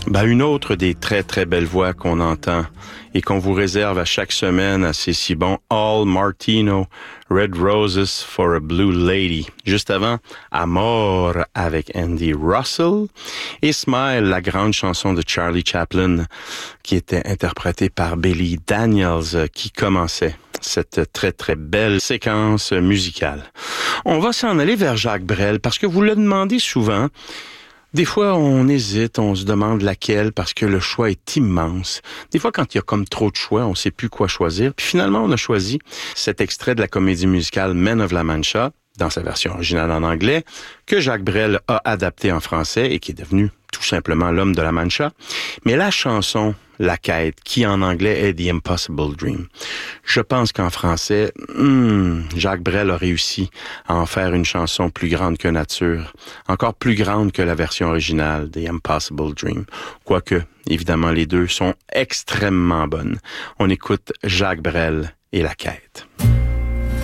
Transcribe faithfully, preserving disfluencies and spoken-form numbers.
Ben, une autre des très, très belles voix qu'on entend et qu'on vous réserve à chaque semaine à C'est si bon, Al Martino, Red Roses for a Blue Lady. Juste avant, Amor avec Andy Russell et Smile, la grande chanson de Charlie Chaplin qui était interprétée par Billy Daniels qui commençait cette très, très belle séquence musicale. On va s'en aller vers Jacques Brel parce que vous le demandez souvent. Des fois, on hésite, on se demande laquelle parce que le choix est immense. Des fois, quand il y a comme trop de choix, on ne sait plus quoi choisir. Puis finalement, on a choisi cet extrait de la comédie musicale Men of La Mancha, dans sa version originale en anglais, que Jacques Brel a adapté en français et qui est devenu tout simplement L'Homme de la Mancha. Mais la chanson La Quête, qui en anglais est The Impossible Dream. Je pense qu'en français, hmm, Jacques Brel a réussi à en faire une chanson plus grande que nature, encore plus grande que la version originale, The Impossible Dream. Quoique, évidemment, les deux sont extrêmement bonnes. On écoute Jacques Brel et La Quête.